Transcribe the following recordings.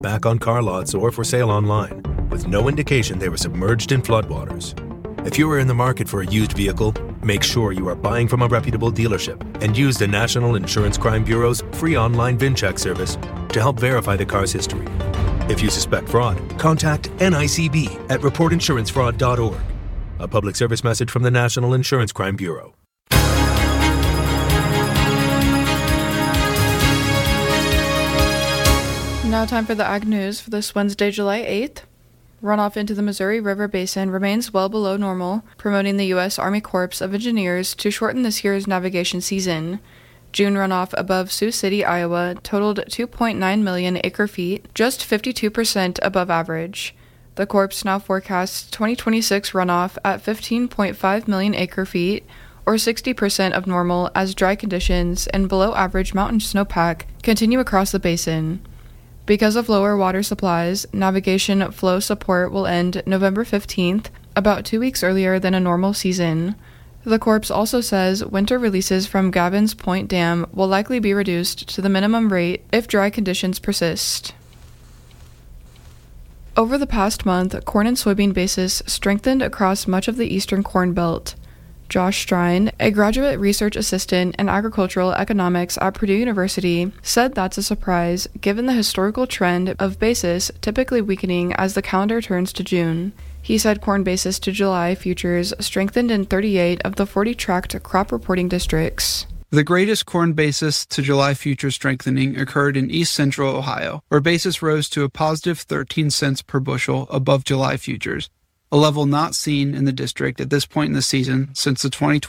back on car lots or for sale online, with no indication they were submerged in floodwaters. If you are in the market for a used vehicle, make sure you are buying from a reputable dealership and use the National Insurance Crime Bureau's free online VIN check service to help verify the car's history. If you suspect fraud, contact NICB at reportinsurancefraud.org. A public service message from the National Insurance Crime Bureau. Now time for the Ag News for this Wednesday, July 8th. Runoff into the Missouri River Basin remains well below normal, promoting the U.S. Army Corps of Engineers to shorten this year's navigation season. June runoff above Sioux City, Iowa, totaled 2.9 million acre-feet, just 52% above average. The Corps now forecasts 2026 runoff at 15.5 million acre-feet, or 60% of normal, as dry conditions and below-average mountain snowpack continue across the basin. Because of lower water supplies, navigation flow support will end November 15th, about 2 weeks earlier than a normal season. The Corps also says winter releases from Gavin's Point Dam will likely be reduced to the minimum rate if dry conditions persist. Over the past month, corn and soybean basis strengthened across much of the eastern Corn Belt. Josh Strine, a graduate research assistant in agricultural economics at Purdue University, said that's a surprise given the historical trend of basis typically weakening as the calendar turns to June. He said corn basis to July futures strengthened in 38 of the 40 tracked crop reporting districts. The greatest corn basis to July futures strengthening occurred in east central Ohio, where basis rose to a positive 13 cents per bushel above July futures, a level not seen in the district at this point in the season since the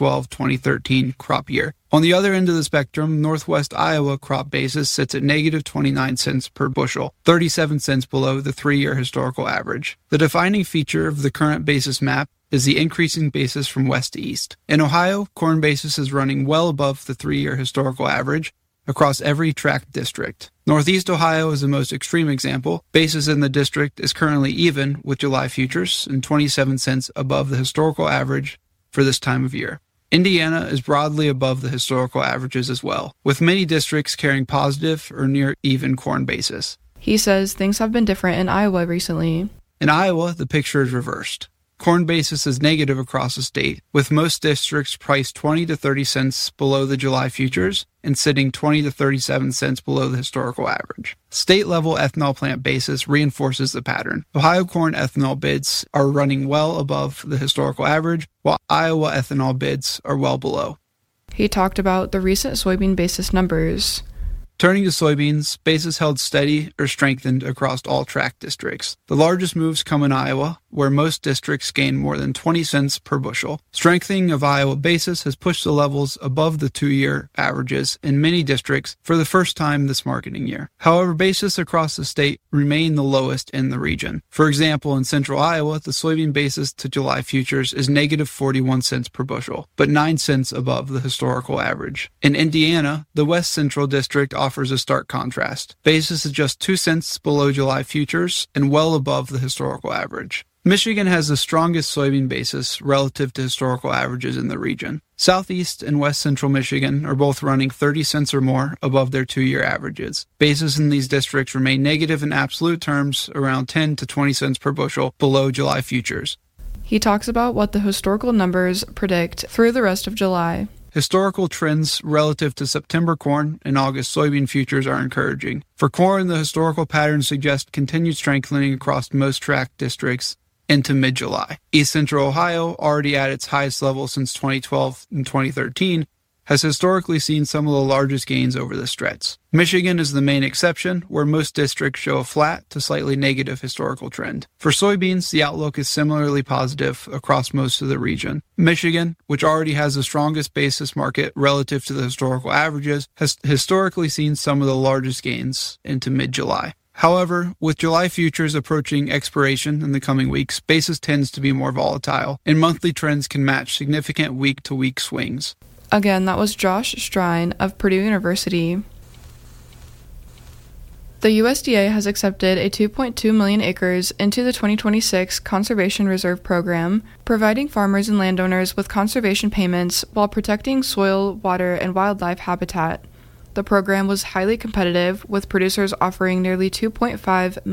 2012-2013 crop year. On the other end of the spectrum, northwest Iowa crop basis sits at negative 29 cents per bushel, 37 cents below the 3-year historical average. The defining feature of the current basis map is the increasing basis from west to east. In Ohio, corn basis is running well above the 3-year historical average across every tracked district. Northeast Ohio is the most extreme example. Basis in the district is currently even with July futures and 27 cents above the historical average for this time of year. Indiana is broadly above the historical averages as well, with many districts carrying positive or near even corn basis. He says things have been different in Iowa recently. In Iowa, the picture is reversed. Corn basis is negative across the state, with most districts priced 20 to 30 cents below the July futures and sitting 20 to 37 cents below the historical average. State-level ethanol plant basis reinforces the pattern. Ohio corn ethanol bids are running well above the historical average, while Iowa ethanol bids are well below. He talked about the recent soybean basis numbers. Turning to soybeans, basis held steady or strengthened across all track districts. The largest moves come in Iowa, where most districts gain more than 20 cents per bushel. Strengthening of Iowa basis has pushed the levels above the 2-year averages in many districts for the first time this marketing year. However, basis across the state remain the lowest in the region. For example, in central Iowa, the soybean basis to July futures is negative 41 cents per bushel, but 9 cents above the historical average. In Indiana, the west central district offers a stark contrast. Basis is just 2 cents below July futures and well above the historical average. Michigan has the strongest soybean basis relative to historical averages in the region. Southeast and west central Michigan are both running 30 cents or more above their 2-year averages. Basis in these districts remain negative in absolute terms, around 10 to 20 cents per bushel below July futures. He talks about what the historical numbers predict through the rest of July. Historical trends relative to September corn and August soybean futures are encouraging. For corn, the historical patterns suggest continued strengthening across most tracked districts into mid-July. East Central Ohio, already at its highest level since 2012 and 2013, has historically seen some of the largest gains over the stretch. Michigan is the main exception, where most districts show a flat to slightly negative historical trend. For soybeans, the outlook is similarly positive across most of the region. Michigan, which already has the strongest basis market relative to the historical averages, has historically seen some of the largest gains into mid-July. However, with July futures approaching expiration in the coming weeks, basis tends to be more volatile, and monthly trends can match significant week-to-week swings. Again, that was Josh Strine of Purdue University. The USDA has accepted a 2.2 million acres into the 2026 Conservation Reserve Program, providing farmers and landowners with conservation payments while protecting soil, water, and wildlife habitat. The program was highly competitive, with producers offering nearly $2.5